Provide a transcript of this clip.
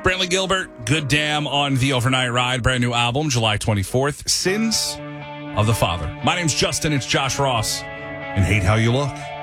Brantley Gilbert, Good Damn on the Overnight Ride. Brand new album, July 24th. Sins of the Father. My name's Justin. It's Josh Ross. And Hate How You Look.